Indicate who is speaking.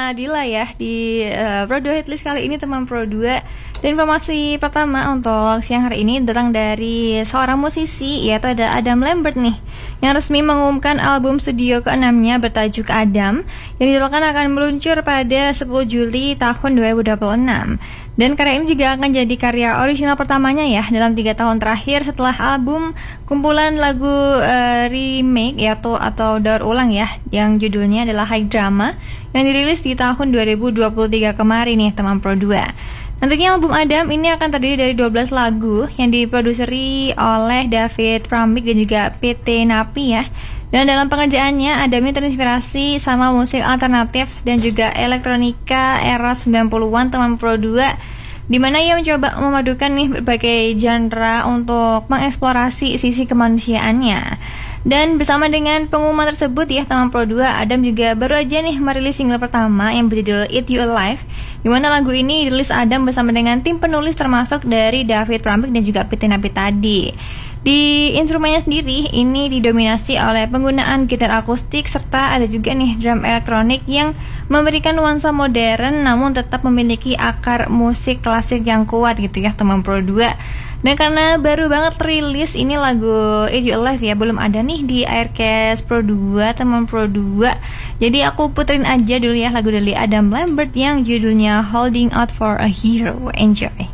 Speaker 1: bersama Dila ya di Pro 2 Hitlist kali ini teman Pro 2. Dan informasi pertama untuk siang hari ini datang dari seorang musisi, yaitu ada Adam Lambert nih, yang resmi mengumumkan album studio ke-6-nya bertajuk Adam, yang dijadwalkan akan meluncur pada 10 Juli tahun 2026. Dan karya ini juga akan jadi karya original pertamanya ya dalam 3 tahun terakhir setelah album kumpulan lagu remake atau daur ulang ya, yang judulnya adalah High Drama, yang dirilis di tahun 2023 kemarin nih teman Pro 2. Nantinya album Adam ini akan terdiri dari 12 lagu yang diproduseri oleh David Frambik dan juga PT Napi ya. Dan dalam pengerjaannya Adam ini terinspirasi sama musik alternatif dan juga elektronika era 90-an teman Pro 2, di mana ia mencoba memadukan nih berbagai genre untuk mengeksplorasi sisi kemanusiaannya. Dan bersama dengan pengumuman tersebut ya teman Pro 2, Adam juga baru aja nih merilis single pertama yang berjudul Eat You Alive, di mana lagu ini dirilis Adam bersama dengan tim penulis termasuk dari David Frambik dan juga PT Napi tadi. Di instrumennya sendiri ini didominasi oleh penggunaan gitar akustik serta ada juga nih drum elektronik yang memberikan nuansa modern namun tetap memiliki akar musik klasik yang kuat gitu ya teman Pro 2. Dan karena baru banget rilis ini lagu Eat You Alive ya, belum ada nih di Aircast Pro 2 teman Pro 2. Jadi aku puterin aja dulu ya lagu dari Adam Lambert yang judulnya Holding Out for a Hero. Enjoy.